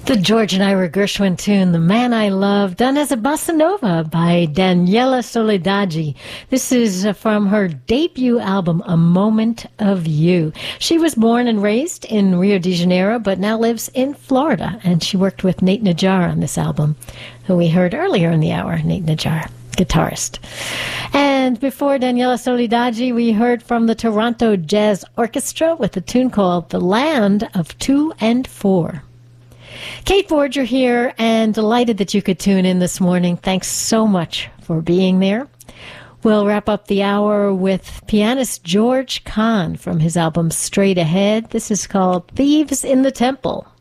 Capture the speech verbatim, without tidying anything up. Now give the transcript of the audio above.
The George and Ira Gershwin tune, The Man I Love, done as a bossa nova by Daniela Soledade. This is from her debut album, A Moment of You. She was born and raised in Rio de Janeiro, but now lives in Florida, and she worked with Nate Najar on this album, who we heard earlier in the hour, Nate Najar, guitarist. And before Daniela Soledade, we heard from the Toronto Jazz Orchestra with a tune called The Land of Two and Four. Kate Forger here, and delighted that you could tune in this morning. Thanks so much for being there. We'll wrap up the hour with pianist George Kahn from his album Straight Ahead. This is called Thieves in the Temple.